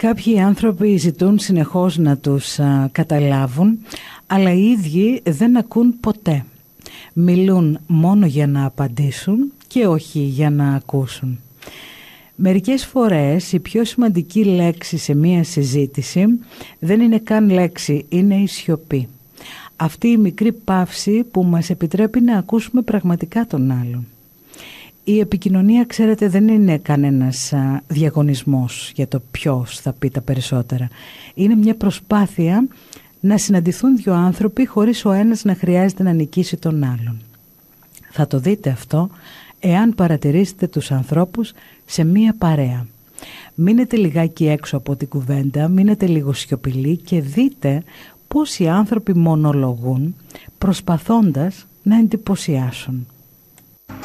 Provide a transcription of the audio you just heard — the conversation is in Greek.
Κάποιοι άνθρωποι ζητούν συνεχώς να τους καταλάβουν, αλλά οι ίδιοι δεν ακούν ποτέ. Μιλούν μόνο για να απαντήσουν και όχι για να ακούσουν. Μερικές φορές η πιο σημαντική λέξη σε μία συζήτηση δεν είναι καν λέξη, είναι η σιωπή. Αυτή η μικρή παύση που μας επιτρέπει να ακούσουμε πραγματικά τον άλλον. Η επικοινωνία, ξέρετε, δεν είναι κανένας διαγωνισμός για το ποιος θα πει τα περισσότερα. Είναι μια προσπάθεια να συναντηθούν δύο άνθρωποι χωρίς ο ένας να χρειάζεται να νικήσει τον άλλον. Θα το δείτε αυτό εάν παρατηρήσετε τους ανθρώπους σε μία παρέα. Μείνετε λιγάκι έξω από την κουβέντα, μείνετε λίγο σιωπηλοί και δείτε πώς οι άνθρωποι μονολογούν προσπαθώντας να εντυπωσιάσουν.